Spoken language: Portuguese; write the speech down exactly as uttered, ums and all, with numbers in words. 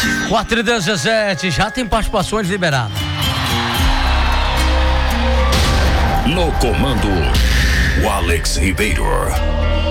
quatro e dezessete, já tem participações liberadas. No comando, o Alex Ribeiro.